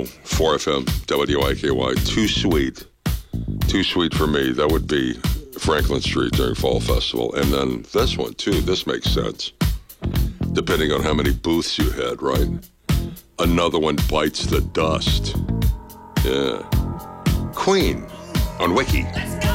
4FM, WIKY. Too sweet. Too sweet for me. That would be Franklin Street during Fall Festival. And then this one, too. This makes sense. Depending on how many booths you had, right? Another one bites the dust. Yeah. Queen on Wiki. Let's go!